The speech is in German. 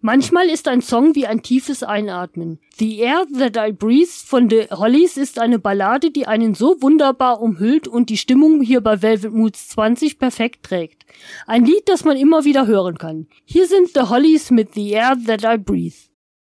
Manchmal ist ein Song wie ein tiefes Einatmen. The Air That I Breathe von The Hollies ist eine Ballade, die einen so wunderbar umhüllt und die Stimmung hier bei Velvet Moods 20 perfekt trägt. Ein Lied, das man immer wieder hören kann. Hier sind The Hollies mit The Air That I Breathe.